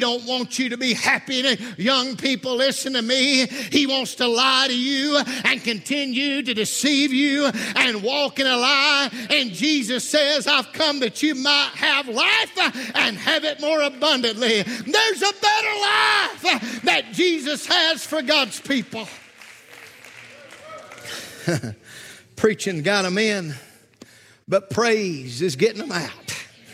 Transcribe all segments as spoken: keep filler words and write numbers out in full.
don't want you to be happy. Young people, listen to me. He wants to lie to you and continue to deceive you and walk in a lie. And Jesus says, I've come that you might have life and have it more abundantly. There's a better life that Jesus has for God's people. Preaching got them in, but praise is getting them out.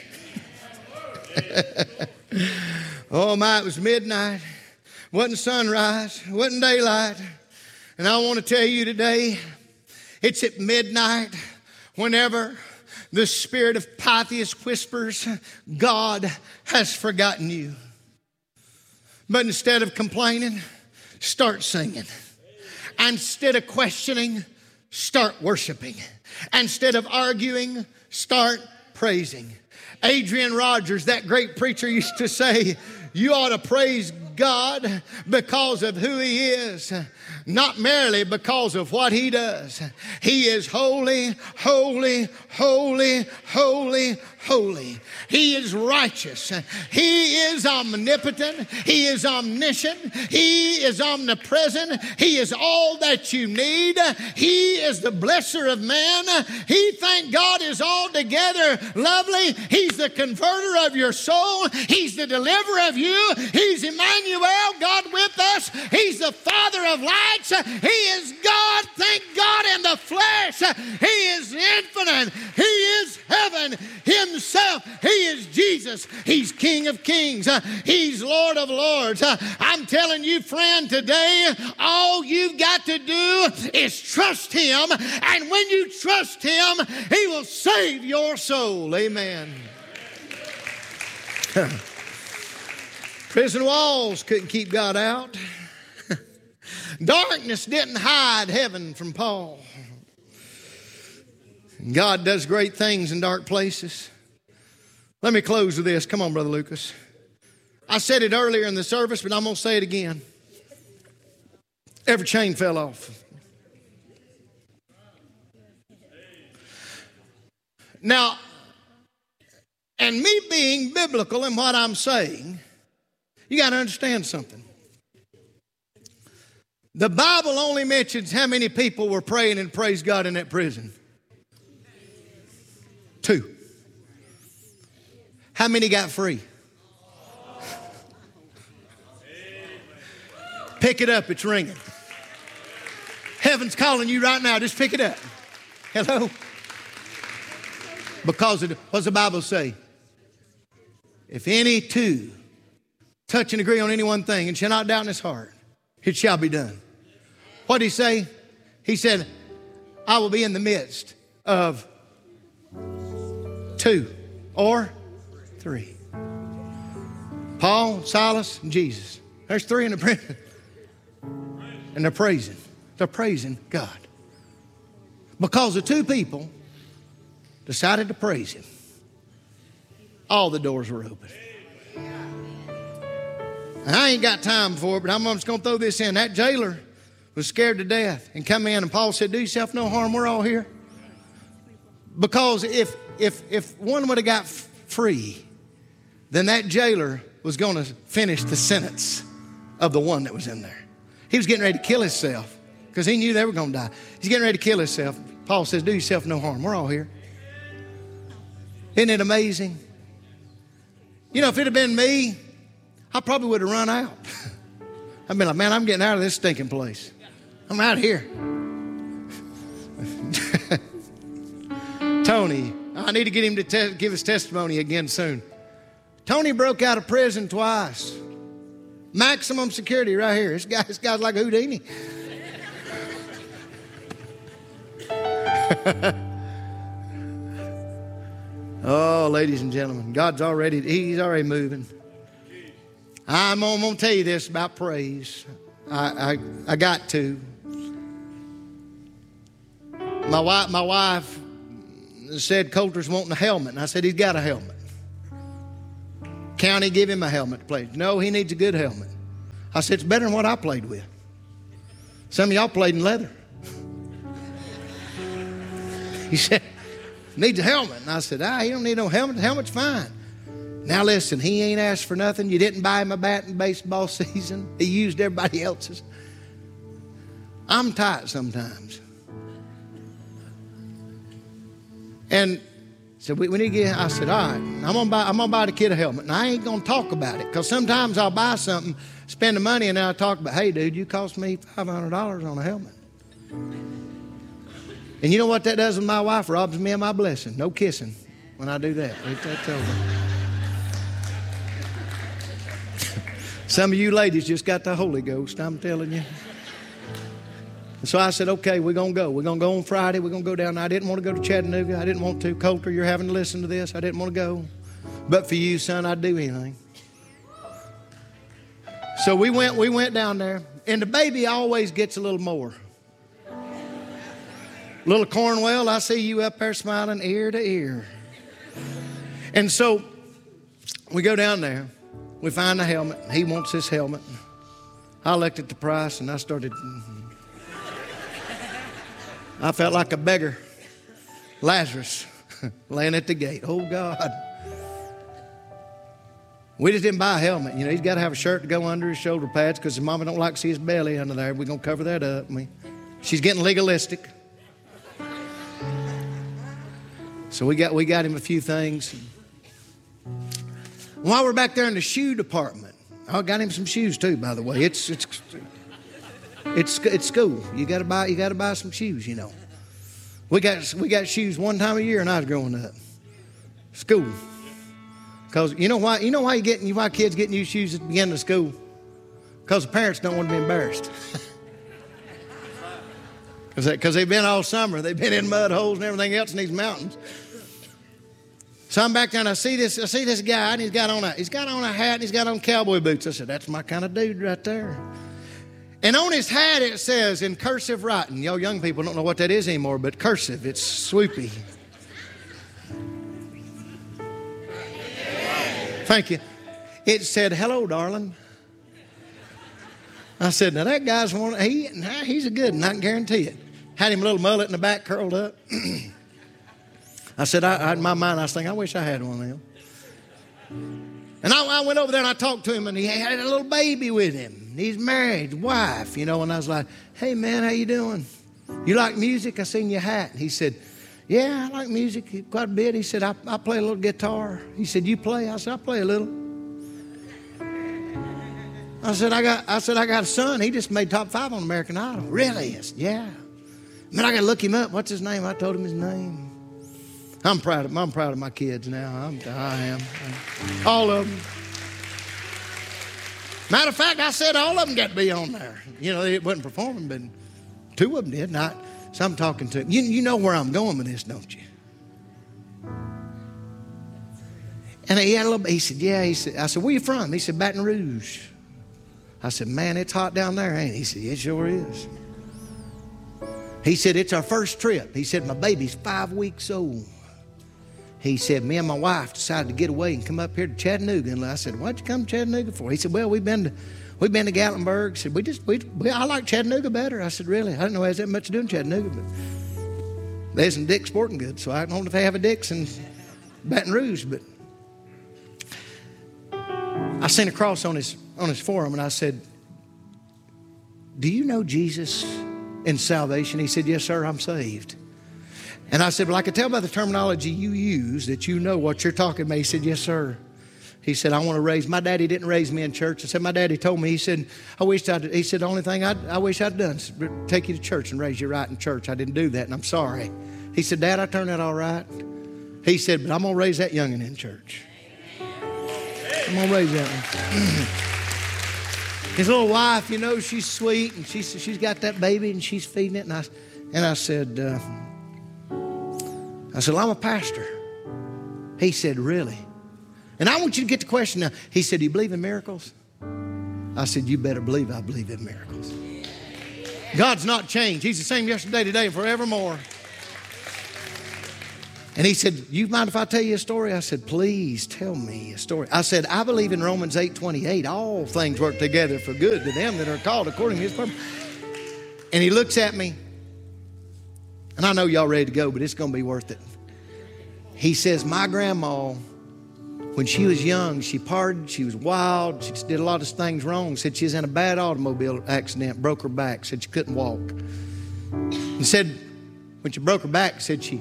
Oh my, it was midnight. Wasn't sunrise. Wasn't daylight. And I want to tell you today, it's at midnight whenever the spirit of Pythias whispers, God has forgotten you. But instead of complaining, start singing. Instead of questioning, start worshiping. Instead of arguing, start praising. Adrian Rogers, that great preacher, used to say, you ought to praise God because of who He is, not merely because of what He does. He is holy, holy, holy, holy, holy. He is righteous. He is omnipotent. He is omniscient. He is omnipresent. He is all that you need. He is the blesser of man. He, thank God, is altogether lovely. He's the converter of your soul. He's the deliverer of you. He's Emmanuel, God with us. He's the Father of lights. He is God, thank God, in the flesh. He is infinite. He is heaven Himself. He is Jesus. He's King of kings. He's Lord of lords. I'm telling you, friend, today, all you've got to do is trust Him. And when you trust Him, He will save your soul. Amen. Prison walls couldn't keep God out. Darkness didn't hide heaven from Paul. God does great things in dark places. Let me close with this. Come on, Brother Lucas. I said it earlier in the service, but I'm going to say it again. Every chain fell off. Now, and me being biblical in what I'm saying, you got to understand something. The Bible only mentions how many people were praying and praised God in that prison. Two. How many got free? Pick it up, it's ringing. Heaven's calling you right now, just pick it up. Hello? Because of, what does the Bible say? If any two touch and agree on any one thing and shall not doubt in his heart, it shall be done. What did he say? He said, I will be in the midst of two or three. Paul, Silas, and Jesus. There's three in the prison. And they're praising. They're praising God. Because the two people decided to praise Him, all the doors were open. And I ain't got time for it, but I'm just going to throw this in. That jailer was scared to death and come in, and Paul said, do yourself no harm, we're all here. Because if if if one would have got f- free, then that jailer was going to finish the sentence of the one that was in there. He was getting ready to kill himself because he knew they were going to die. He's getting ready to kill himself. Paul says, do yourself no harm, we're all here. Isn't it amazing? You know, if it had been me, I probably would have run out. I'd been like, man, I'm getting out of this stinking place. I'm out of here. Tony, I need to get him to te- give his testimony again soon. Tony broke out of prison twice. Maximum security right here. This, guy, this guy's like Houdini. Oh, ladies and gentlemen, God's already, He's already moving. I'm going to tell you this about praise. I, I, I got to. My wife, my wife said Coulter's wanting a helmet. And I said, he's got a helmet. County, give him a helmet to play. No, he needs a good helmet. I said, it's better than what I played with. Some of y'all played in leather. He said, needs a helmet. And I said, ah, he don't need no helmet. The helmet's fine. Now listen, he ain't asked for nothing. You didn't buy him a bat in baseball season. He used everybody else's. I'm tight sometimes. And so we, we need to get, I said, all right, I'm gonna buy, I'm gonna buy the kid a helmet. And I ain't gonna talk about it, because sometimes I'll buy something, spend the money, and then I talk about, hey dude, you cost me five hundred dollars on a helmet. And you know what that does with my wife? Robs me of my blessing. No kissing when I do that. That's over. Some of you ladies just got the Holy Ghost, I'm telling you. So I said, okay, we're going to go. We're going to go on Friday. We're going to go down. I didn't want to go to Chattanooga. I didn't want to. Coulter, you're having to listen to this. I didn't want to go. But for you, son, I'd do anything. So we went, we went down there. And the baby always gets a little more. Little Cornwell, I see you up there smiling ear to ear. And so we go down there. We find the helmet. He wants this helmet. I looked at the price and I started... I felt like a beggar, Lazarus, laying at the gate. Oh, God. We just didn't buy a helmet. You know, he's got to have a shirt to go under his shoulder pads because his mama don't like to see his belly under there. We're going to cover that up. We, she's getting legalistic. So we got, we got him a few things. While we're back there in the shoe department, I got him some shoes too, by the way. It's... it's It's it's school. You got to buy. You got to buy some shoes. You know, we got we got shoes one time a year, and I was growing up. School, because you know why? You know why you getting why kids get new shoes at the beginning of school? Because the parents don't want to be embarrassed. Because they've been all summer. They've been in mud holes and everything else in these mountains. So I'm back there and I see this. I see this guy, and he's got on a he's got on a hat, and he's got on cowboy boots. I said, that's my kind of dude right there. And on his hat it says in cursive writing, y'all young people don't know what that is anymore, but cursive, it's swoopy. Thank you. It said, hello, darling. I said, now that guy's one, he, he's a good one, I can guarantee it. Had him a little mullet in the back curled up. I said, I, I, in my mind, I was thinking, I wish I had one of them. And I, I went over there and I talked to him, and he had a little baby with him. He's married, wife, you know, and I was like, hey, man, how you doing? You like music? I seen your hat. He said, yeah, I like music quite a bit. He said, I, I play a little guitar. He said, you play? I said, I play a little. I said, I got I said, I got a son. He just made top five on American Idol. Really? I said, yeah. Man, I got to look him up. What's his name? I told him his name. I'm proud of I'm proud of my kids now. I'm, I am. All of them. Matter of fact, I said all of them got to be on there. You know, they wasn't performing, but two of them did. Not. So I'm talking to you. You know where I'm going with this, don't you? And he had a little. He said, "Yeah." He said, "I said, where you from?" He said, "Baton Rouge." I said, "Man, it's hot down there, ain't it?" He said, "It sure is." He said, "It's our first trip." He said, "My baby's five weeks old." He said, me and my wife decided to get away and come up here to Chattanooga. And I said, what'd you come to Chattanooga for? He said, well, we've been to, we've been to Gatlinburg. He said, we just, we, we, I like Chattanooga better. I said, really? I didn't know it has that much to do in Chattanooga, but there's some Dick's Sporting Goods. So I don't know if they have a Dick's in Baton Rouge, but I seen a cross on his, on his forearm, and I said, do you know Jesus and salvation? He said, yes, sir, I'm saved. And I said, well, I could tell by the terminology you use that you know what you're talking about. He said, yes, sir. He said, I want to raise, my daddy didn't raise me in church. I said, my daddy told me, he said, I wish I'd, he said, the only thing I'd, I wish I'd done is take you to church and raise you right in church. I didn't do that, and I'm sorry. He said, Dad, I turned out all right. He said, but I'm going to raise that youngin' in church. I'm going to raise that one. His little wife, you know, she's sweet, and she's, she's got that baby, and she's feeding it. And I, and I said, uh, I said, well, I'm a pastor. He said, really? And I want you to get the question now. He said, do you believe in miracles? I said, you better believe I believe in miracles. God's not changed. He's the same yesterday, today, and forevermore. And he said, you mind if I tell you a story? I said, please tell me a story. I said, I believe in Romans eight twenty-eight. All things work together for good to them that are called according to his purpose. And he looks at me. And I know y'all ready to go, but it's going to be worth it. He says, my grandma when she was young, she partied, she was wild, she did a lot of things wrong. Said she was in a bad automobile accident, broke her back, said she couldn't walk. And said when she broke her back, said she,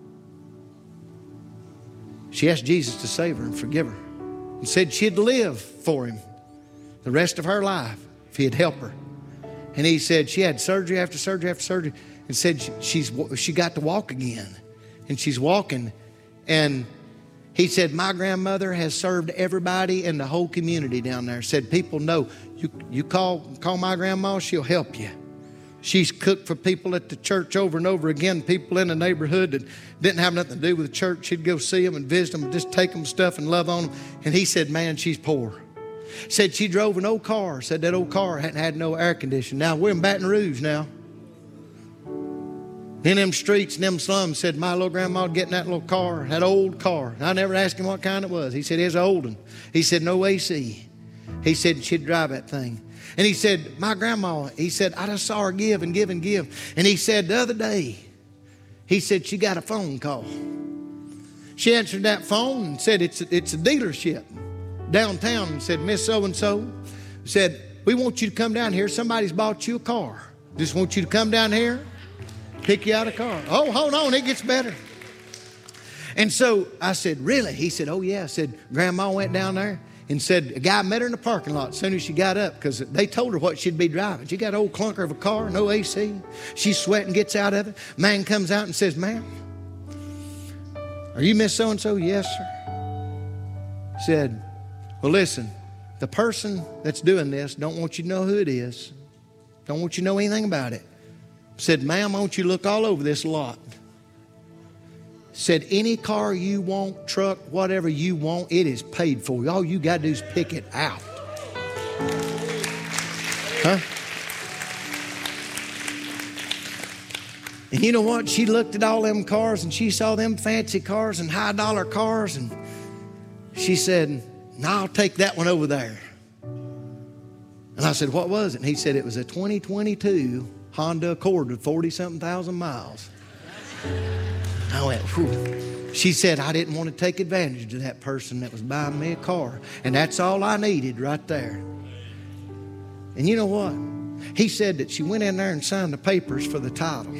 she asked Jesus to save her and forgive her. And said she'd live for him the rest of her life if he'd help her. And he said she had surgery after surgery after surgery, and said she, she's she got to walk again. And she's walking. And he said, my grandmother has served everybody in the whole community down there. Said people know, you, you call, call my grandma, she'll help you. She's cooked for people at the church over and over again, people in the neighborhood that didn't have nothing to do with the church. She'd go see them and visit them and just take them stuff and love on them. And he said, man, she's poor. Said she drove an old car. Said that old car hadn't had no air conditioning. Now, we're in Baton Rouge now. In them streets, in them slums, said my little grandma getting that little car, that old car. I never asked him what kind it was. He said, it's an old one. He said, no A C. He said, she'd drive that thing. And he said, my grandma, he said, I just saw her give and give and give. And he said, the other day, he said, she got a phone call. She answered that phone and said, it's a, it's a dealership downtown, and said, Miss So-and-so, said, we want you to come down here. Somebody's bought you a car. Just want you to come down here, pick you out a car. Oh, hold on, it gets better. And so I said, really? He said, oh, yeah. I said, Grandma went down there and said, a guy met her in the parking lot as soon as she got up because they told her what she'd be driving. She got an old clunker of a car, no A C. She's sweating, gets out of it. Man comes out and says, ma'am, are you Miss So-and-so? Yes, sir. Said, well, listen, the person that's doing this don't want you to know who it is. Don't want you to know anything about it. Said, ma'am, I want you to look all over this lot. Said, any car you want, truck, whatever you want, it is paid for. All you got to do is pick it out. Huh? And you know what? She looked at all them cars and she saw them fancy cars and high dollar cars. And she said, no, I'll take that one over there. And I said, what was it? And he said, it was a twenty twenty-two Honda Accord with forty-something thousand miles. I went, whew. She said, I didn't want to take advantage of that person that was buying me a car. And that's all I needed right there. And you know what? He said that she went in there and signed the papers for the title.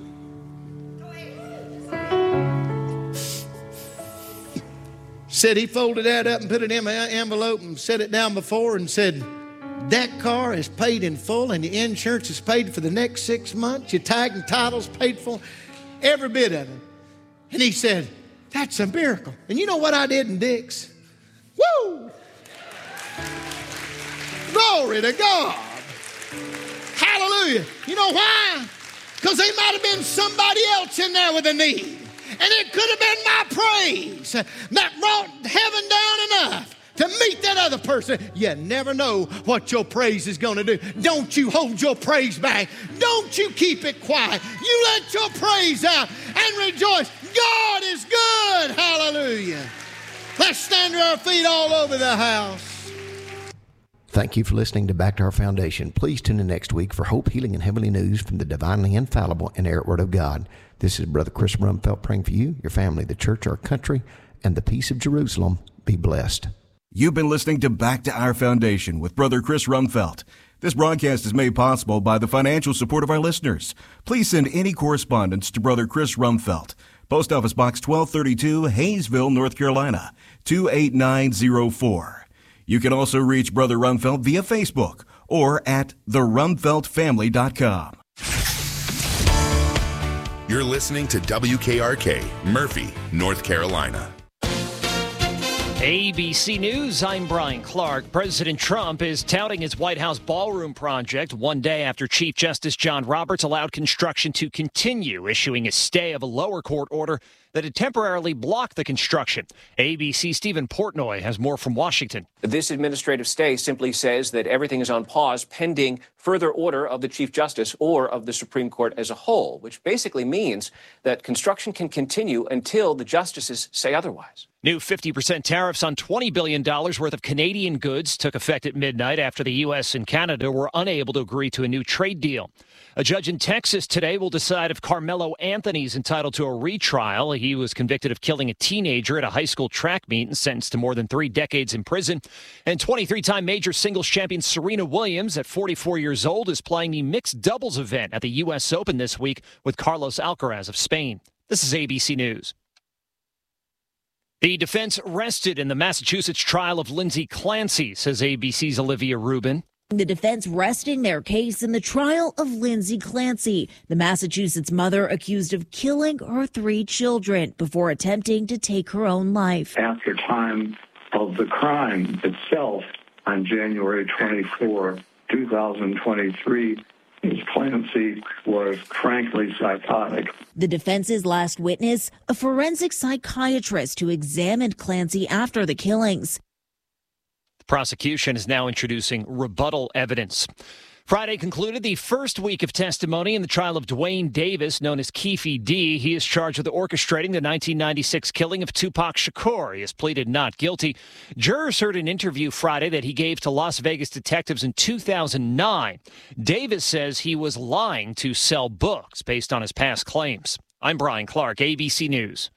Said he folded that up and put it in an envelope and set it down before and said, that car is paid in full and the insurance is paid for the next six months. Your tag and title's paid for, every bit of it. And he said, that's a miracle. And you know what I did in Dick's? Woo! Glory to God. Hallelujah. You know why? Because there might have been somebody else in there with a need. And it could have been my praise that brought heaven down enough to meet that other person. You never know what your praise is going to do. Don't you hold your praise back. Don't you keep it quiet. You let your praise out and rejoice. God is good. Hallelujah. Let's stand to our feet all over the house. Thank you for listening to Back to Our Foundation. Please tune in next week for hope, healing, and heavenly news from the divinely infallible and inerrant Word of God. This is Brother Chris Rumfelt praying for you, your family, the church, our country, and the peace of Jerusalem. Be blessed. You've been listening to Back to Our Foundation with Brother Chris Rumfelt. This broadcast is made possible by the financial support of our listeners. Please send any correspondence to Brother Chris Rumfelt, Post Office Box twelve thirty-two, Hayesville, North Carolina, two eight nine zero four. You can also reach Brother Rumfelt via Facebook or at the rumfelt family dot com. You're listening to W K R K, Murphy, North Carolina. A B C News, I'm Brian Clark. President Trump is touting his White House ballroom project one day after Chief Justice John Roberts allowed construction to continue, issuing a stay of a lower court order that had temporarily blocked the construction. A B C's Stephen Portnoy has more from Washington. This administrative stay simply says that everything is on pause pending further order of the Chief Justice or of the Supreme Court as a whole, which basically means that construction can continue until the justices say otherwise. New fifty percent tariffs on twenty billion dollars worth of Canadian goods took effect at midnight after the U S and Canada were unable to agree to a new trade deal. A judge in Texas today will decide if Carmelo Anthony is entitled to a retrial. He was convicted of killing a teenager at a high school track meet and sentenced to more than three decades in prison. And twenty-three-time major singles champion Serena Williams, at forty-four years old, is playing the mixed doubles event at the U S Open this week with Carlos Alcaraz of Spain. This is A B C News. The defense rested in the Massachusetts trial of Lindsay Clancy, says A B C's Olivia Rubin. The defense resting their case in the trial of Lindsay Clancy, the Massachusetts mother accused of killing her three children before attempting to take her own life. After time of the crime itself, on January twenty-fourth, two thousand twenty-three, Miz Clancy was frankly psychotic. The defense's last witness, a forensic psychiatrist who examined Clancy after the killings. The prosecution is now introducing rebuttal evidence. Friday concluded the first week of testimony in the trial of Dwayne Davis, known as Keefe D. He is charged with orchestrating the nineteen ninety-six killing of Tupac Shakur. He has pleaded not guilty. Jurors heard an interview Friday that he gave to Las Vegas detectives in two thousand nine. Davis says he was lying to sell books based on his past claims. I'm Brian Clark, A B C News.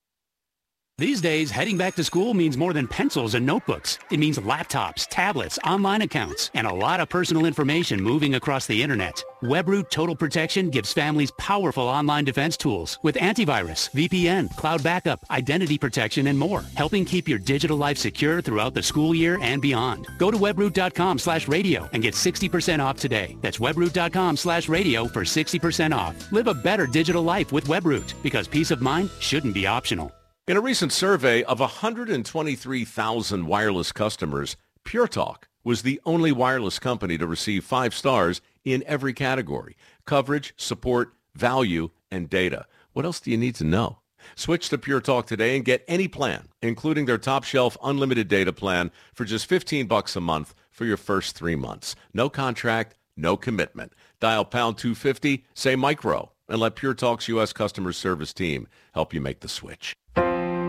These days, heading back to school means more than pencils and notebooks. It means laptops, tablets, online accounts, and a lot of personal information moving across the internet. Webroot Total Protection gives families powerful online defense tools with antivirus, V P N, cloud backup, identity protection, and more, helping keep your digital life secure throughout the school year and beyond. Go to webroot.com slash radio and get sixty percent off today. That's webroot.com slash radio for sixty percent off. Live a better digital life with Webroot, because peace of mind shouldn't be optional. In a recent survey of one hundred twenty-three thousand wireless customers, Pure Talk was the only wireless company to receive five stars in every category: coverage, support, value, and data. What else do you need to know? Switch to Pure Talk today and get any plan, including their top shelf unlimited data plan, for just fifteen bucks a month for your first three months. No contract, no commitment. Dial pound two fifty, say micro, and let Pure Talk's U S customer service team help you make the switch.